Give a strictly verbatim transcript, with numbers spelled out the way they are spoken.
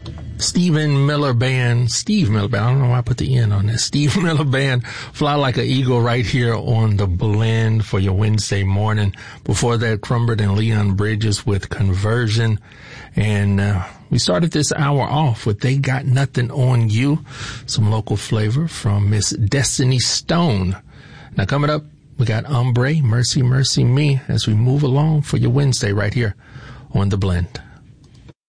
Stephen Miller Band, Steve Miller Band, I don't know why I put the N on that. Steve Miller Band, Fly Like an Eagle right here on The Blend for your Wednesday morning. Before that, Crumbert and Leon Bridges with Conversion. And uh, we started this hour off with They Got Nothing on You, some local flavor from Miss Destiny Stone. Now coming up, we got Umbre, Mercy, Mercy Me, as we move along for your Wednesday right here on The Blend.